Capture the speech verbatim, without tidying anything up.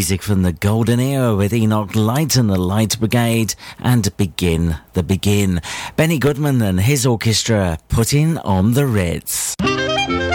music from the Golden Era with Enoch Light and the Light Brigade and Begin the Begin. Benny Goodman and his orchestra putting on the Ritz.